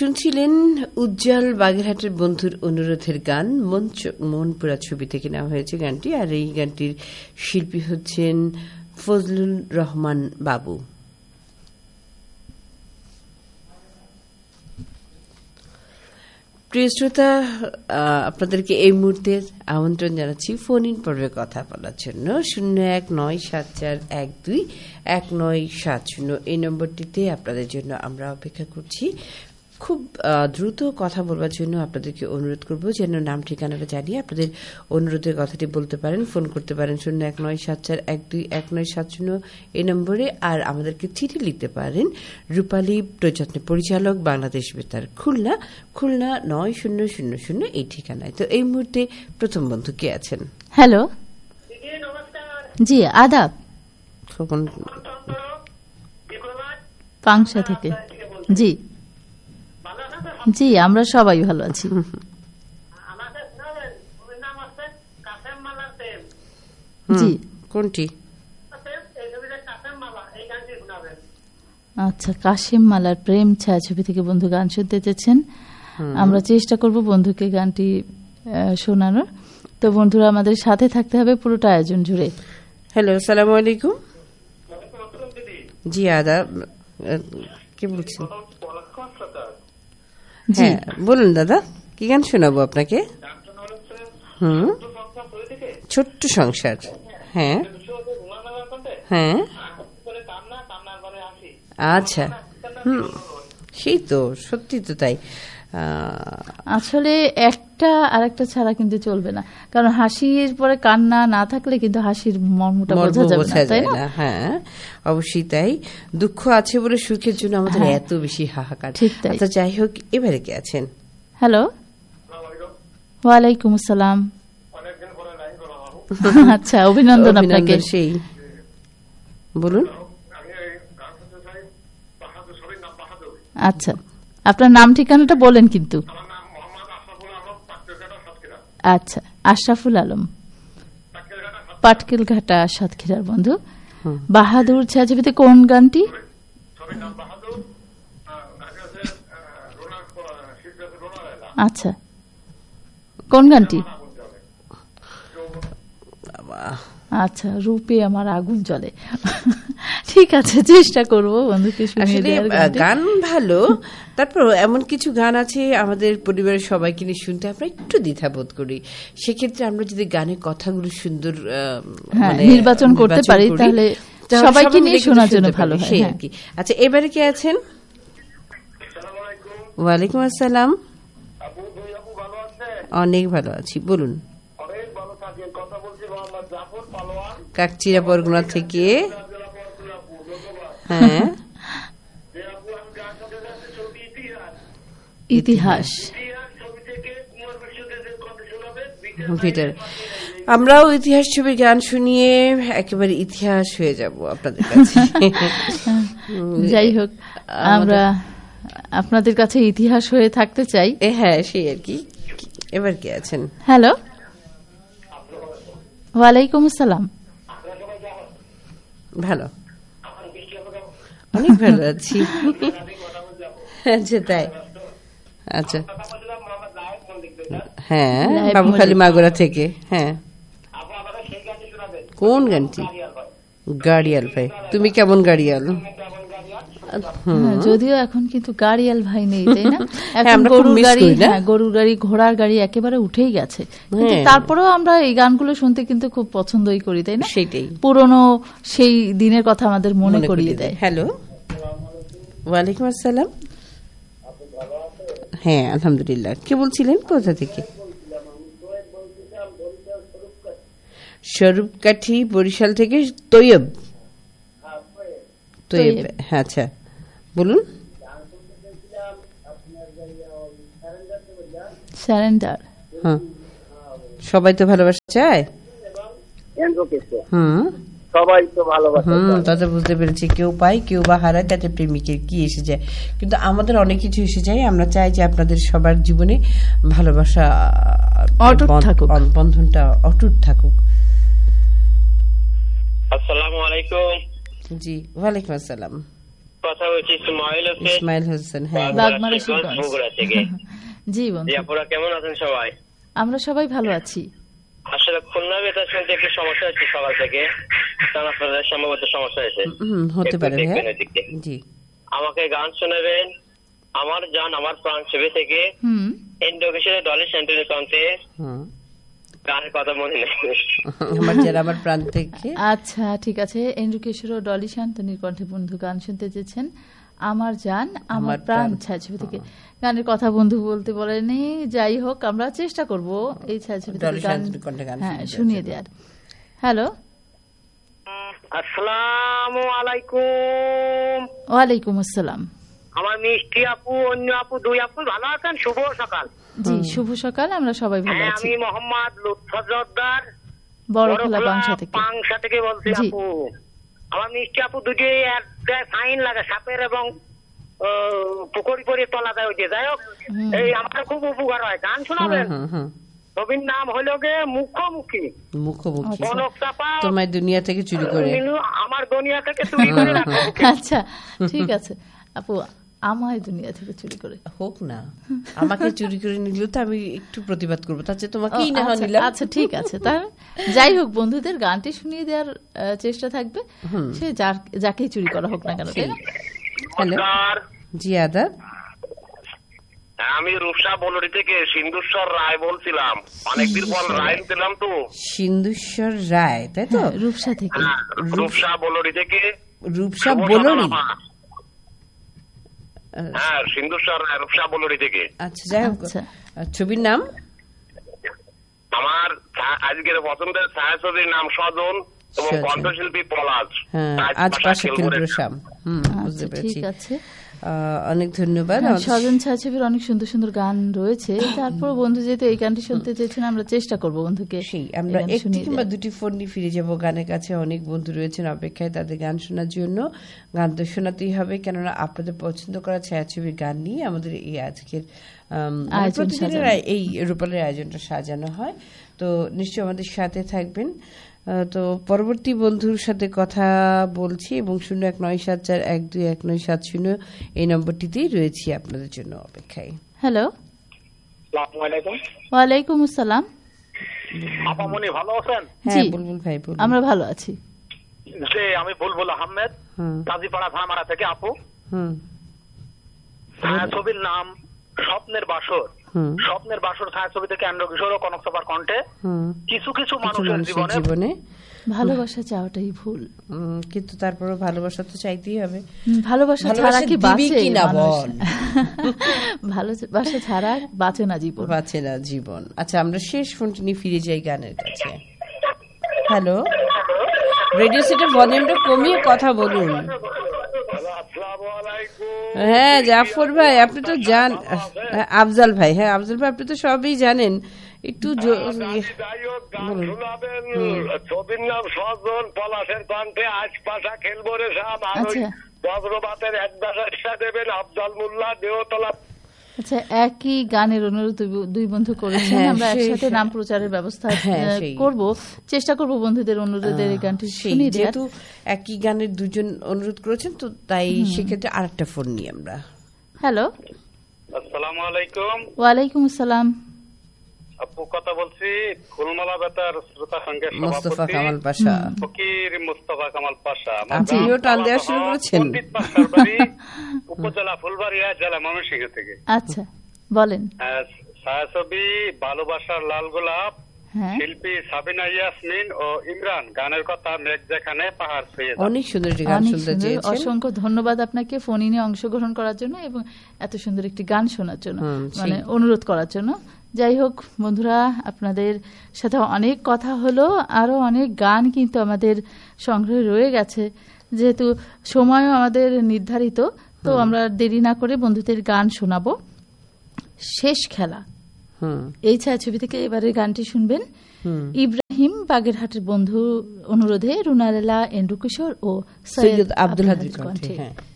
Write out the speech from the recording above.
শুনছিলেন উজ্জ্বল বাগেরহাটের বন্ধুর অনুরোধের গান মনপুরা ছবি থেকে নেওয়া হয়েছে গানটি। আর এই গানটির শিল্পী হচ্ছেন ফজলুর রহমান বাবু। প্রিয় শ্রোতা, আপনাদেরকে এই মুহূর্তে আমন্ত্রণ জানাচ্ছি ফোন ইন পর্বে কথা বলার জন্য 0197412197 এই নম্বরটিতে আপনাদের জন্য আমরা অপেক্ষা করছি। খুব দ্রুত কথা বলবার জন্য আপনাদেরকে অনুরোধ করব যেন নাম ঠিকানাটা জানিয়ে আপনাদের অনুরোধের কথাটি বলতে পারেন। ফোন করতে পারেন 0197412197 এই নম্বরে। আর আমাদেরকে চিঠি লিখতে পারেন রূপালী প্রযত্ন পরিচালক, বাংলাদেশ বেতার, খুলনা 9000 এই ঠিকানায়। তো এই মুহূর্তে প্রথম বন্ধু কে আছেন? হ্যালো, জি আদাব, পাংশা থেকে। জি জি, আমরা সবাই ভালো আছি। জি, কোনটি? আচ্ছা, কাশেম মালার প্রেম ছায়াছবি থেকে বন্ধু গান শুনতে চেয়েছেন। আমরা চেষ্টা করব বন্ধুকে গানটি শোনানোর। তো বন্ধুরা, আমাদের সাথে থাকতে হবে পুরোটা আয়োজন জুড়ে। হ্যালো, আসসালামু আলাইকুম। জি আদাব, কে বলছেন? হ্যাঁ বলুন দাদা, কি গান শোনাবো আপনাকে? ছোট্ট সংসার। হ্যাঁ হ্যাঁ, আচ্ছা, সেই তো, সত্যি তো তাই। আসলে একটা আরেকটা ছাড়া কিন্তু চলবে না, কারণ হাসির পরে কান্না না থাকলে কিন্তু হাসির মর্মটা বোঝা যাবে না, তাই না? হ্যাঁ, অবশ্যই তাই। দুঃখ আছে বলে সুখের জন্য আমাদের এত বেশি হাহাকার। আচ্ছা, যাই হোক, এবারে কে আছেন? হ্যালো, ওয়ালাইকুম আসসালাম। আচ্ছা, অভিনন্দন আপনাকে। সেই বলুন। আচ্ছা, আপনার নাম ঠিকানাটা বলেন কিন্তু। আচ্ছা, আশরাফুল আলম, পাটকেল ঘাটা, সাতক্ষীরার বন্ধু। বাহাদুর ছায়াছবিতে কোন গানটি? আচ্ছা, কোন গানটি? আচ্ছা, রূপে আমার আগুন জ্বলে। ঠিক আছে, চেষ্টা করবো বন্ধুকে শুনিয়ে দেওয়ার। গান ভালো, তারপর এমন কিছু গান আছে আমাদের পরিবারের সবাইকে নিয়ে শুনতে আমরা একটু দ্বিধাবোধ করি। সেক্ষেত্রে আমরা যদি গানের কথাগুলো সুন্দর নির্বাচন করতে পারি তাহলে সবাইকে নিয়ে শোনার জন্য ভালো হয় আর কি। আচ্ছা, এবারে কে আছেন? ওয়ালাইকুম আসসালাম। অনেক ভালো আছি, বলুন। কাকচিরা বরগুনা থেকে। হ্যাঁ, ইতিহাস। আমরাও ইতিহাস ছবির গান শুনিয়ে একেবারে ইতিহাস হয়ে যাব আপনাদের কাছে। যাই হোক, আমরা আপনাদের কাছে ইতিহাস হয়ে থাকতে চাই। হ্যাঁ, সেই আর কি। এবার কে আছেন? হ্যালো, ওয়ালাইকুম আসসালাম। ভালো, অনেক ভালো আছি। আচ্ছা, তাই? আচ্ছা, হ্যাঁ, বাবুখালী মাগুরা থেকে। হ্যাঁ, কোন গানটি? গাড়িয়াল ভাই, তুমি কেমন গাড়িয়াল? যদিও এখন কিন্তু গাড়িয়াল ভাই নেই, তাই না? এখন গরুর গাড়ি, গরুর গাড়ি, ঘোড়ার গাড়ি একেবারে উঠেই গেছে। তারপরেও আমরা এই গানগুলো শুনতে কিন্তু খুব পছন্দই করি, তাই না? সেটাই, পুরনো সেই দিনের কথা আমাদের মনে করিয়ে দেয়। হ্যালো, ওয়ালাইকুম আসসালাম। হ্যাঁ, আলহামদুলিল্লাহ। কে বলছিলেন, কোথা থেকে? স্বরূপকাঠি, বরিশাল থেকে। তৈয়ব, তৈয়ব, হ্যাঁ, আচ্ছা, বলুন। সারেন্ডার। হ্যাঁ, সবাই তো ভালোবাসা চায়। সবাই তো ভালোবাসে। তাতে বুঝতে পেরেছি, কেউ পায় কেউ বা হারায়, তাতে প্রেমিকের কি এসে যায়। কিন্তু আমাদের অনেক কিছু এসে যায়। আমরা চাই যে আপনাদের সবার জীবনে ভালোবাসা অটুট থাকুক, বন্ধনটা অটুট থাকুক। আসসালামু আলাইকুম। জি, ওয়ালাইকুম আসসালাম। কথা বলছি ইসমাইল হোসেন। হ্যাঁ, বাগমারা শিবগঞ্জ। বগুড়া থেকে। জি বন্ধু, জি আপুরা কেমন আছেন সবাই? আমরা সবাই ভালো আছি। আসলে খুলনা বেতার শুনতে একটু সমস্যা হচ্ছে সকাল থেকে, কারণ আপনাদের সম্ভবত সমস্যা হয়েছে। হতে পারে। হ্যাঁ জি, আমাকে গান শোনাবেন আমার জান আমার প্রাণ ছবি থেকে। ইন্ডোকেশনের ডলি সেন্টারের কণ্ঠে গানের কথা মনে নেই। আমার জান আমার প্রাণ থেকে। আচ্ছা ঠিক আছে, এন্ড্রু কিশোর ও ডলি শান্তনির কণ্ঠে বন্ধু গান শুনতে চেয়েছেন আমার জান আমার প্রাণ ছায়াছবি থেকে। গানের কথা বন্ধু বলতে বলেনি, যাই হোক আমরা চেষ্টা করব এই ছায়াছবি থেকে গান শুনিয়ে দেওয়ার। হ্যালো, আসসালামু আলাইকুম। ওয়ালাইকুম আসসালাম। আমার মিষ্টি আপু, অন্য আপু, দুই আপু ভালো আছেন? শুভ সকাল। জি শুভ সকাল, আমরা সবাই ভালো আছি। আমি মোহাম্মদ লুৎফর জর্দার, বড়খোলা পাংশা থেকে বলছি। আপু আমার মিষ্টি আপু দুটি সাইন লাগে সাপের এবং পুকুরি পরে তলা দেয়, যাই হোক এই আমার খুব উপকার হয়। গান শোনাবেন? ছবির নাম হলো গে মুখোমুখি। মুখোমুখি তোমার দুনিয়া থেকে চুরি করে, আমার দুনিয়া থেকে চুরি করে। আচ্ছা ঠিক আছে আপু, আমার দুনিয়া থেকে চুরি করে হোক না, আমাকে চুরি করে নিলেও তো আমি একটু প্রতিবাদ করবো, তার চেয়ে তোমাকেই না নিলাম। আচ্ছা ঠিক আছে, তাহলে যাই হোক বন্ধুদের গানটি শুনিয়ে দেওয়ার চেষ্টা থাকবে, সে যাকেই চুরি করা হোক না কেন। হ্যালো, জি আদাব। আমি রূপসা বলরি থেকে সিন্ধুশ্বর রায় বলছিলাম, অনেকদিন পর রায় দিলাম তো। সিন্ধুশ্বর রায়, তাই তো? রূপসা থেকে। রূপসা বলরি থেকে। রূপসা বলরি? হ্যাঁ সিন্ধুশ্বর রায়, রূপসা বলরি থেকে। আচ্ছা যাই হোক, ছবির নাম? আমার আজকের পছন্দের ছায়াছবির নাম সজন এবং কণ্ঠশিল্পী পলাশ। আজ পাশে খেলবো শ্যাম। বুঝতে পেরেছি, ঠিক আছে, অনেক ধন্যবাদ। সজন ছায়াছবির অনেক সুন্দর সুন্দর গান রয়েছে, তারপর বন্ধু যেহেতু এই গানটি শুনতে চেয়েছেন আমরা চেষ্টা করবো বন্ধুকে। সেই আমরা একটি কিংবা দুটি ফোন নিয়ে ফিরে যাবো গানের কাছে। অনেক বন্ধু রয়েছেন অপেক্ষায় তাদের গান শোনার জন্য। গান তো শোনাতেই হবে, কেননা আপনাদের পছন্দ করা ছায়াছবির গান নিয়ে আমাদের এই আজকের এই রূপালের আয়োজনটা সাজানো হয়। তো নিশ্চয়ই আমাদের সাথে থাকবেন। তো পরবর্তী বন্ধুর সাথে কথা বলছি এবং 0197412197 এই নম্বরটিতেই রয়েছি আপনাদের জন্য অপেক্ষায়। হ্যালো, আসসালামু ওয়ালাইকুম আসসালাম। আপামনি ভালো আছেন? জি বুলবুল ভাই, আমরা ভালো আছি। যে আমি বুলবুল আহমেদ, কাজীপাড়া ধামারা থেকে। আপু ছায়াছবির নাম স্বপ্নের বাসর। স্বপ্নের বাসর ছায়াছবি থেকে এন্ড্রু কিশোর ও কনক সাপার কণ্ঠে। কিছু কিছু মানুষের জীবনে ভালোবাসা চাওয়াটাই ভুল, কিন্তু তারপরে ভালোবাসা তো চাইতেই হবে। ভালোবাসা ছাড়া কি বাঁচে কিনা বল? ভালোবাসা ছাড়া বাঁচে না জীবন, বাঁচে না জীবন। আচ্ছা আমরা শেষ ফোনটি নিয়ে ফিরে যাই গানের কাছে। হ্যালো, রেডিও সেটের ভলিউমটা কমিয়ে কথা বলুন। হ্যাঁ জাফর ভাই, আপনি তো আফজাল ভাই, হ্যাঁ আফজাল ভাই আপনি তো সবই জানেন, একটু ছবির নাম সজন, পলাশের কণ্ঠে আজ পাশা খেলবো রে শাম। বজ্রপাতের এক দাসা দেবেন আফজাল মোল্লা দেহতলা। আচ্ছা, একই গানের অনুরোধ দুই বন্ধু করেছেন, আমরা একসাথে নাম প্রচারের ব্যবস্থা করব, চেষ্টা করব বন্ধুদের অনুরোধের এই গানটি শুনিয়ে দেওয়ার। যেহেতু একই গানের দুজন অনুরোধ করেছেন তো তাই সেক্ষেত্রে আরেকটা ফোন নিই আমরা। হ্যালো, আসসালামু আলাইকুম। ওয়ালাইকুম আসসালাম। আপু কথা বলছি ফুলমালা বেতার শ্রোতা সংঘের মোস্তফা কামাল পাশা, ফকির মোস্তফা কামাল পাশা। আপনিও টান দেওয়া শুরু করেছেন। উপজেলা ফুলবাড়িয়া, জেলা ময়মনসিংহ থেকে। আচ্ছা বলেন। ছায়াছবি ভালোবাসার লাল গোলাপ, শিল্পী সাবিনা ইয়াসমিন ও ইমরান, গানের কথা মেঘ যেখানে পাহাড় ছুঁয়ে। অনেক সুন্দর গান শুনতে চেয়েছেন, অসংখ্য ধন্যবাদ আপনাকে ফোন ইনে অংশগ্রহণ করার জন্য এবং এত সুন্দর একটি গান শোনার জন্য, মানে অনুরোধ করার জন্য। যাই হোক বন্ধুরা, আপনাদের সাথে অনেক কথা হলো, আরো অনেক গান কিন্তু আমাদের সংগ্রহে রয়ে গেছে, যেহেতু সময়ও আমাদের নির্ধারিত, তো আমরা দেরি না করে বন্ধুদের গান শোনাবো। শেষ খেলা এই ছায়াছবি থেকে এবারে গানটি শুনবেন ইব্রাহিম বাগেরহাটের বন্ধু অনুরোধে, রুনারেলা, এন্ড্রু কিশোর ও সৈয়দ আব্দুল হাদীর কণ্ঠে।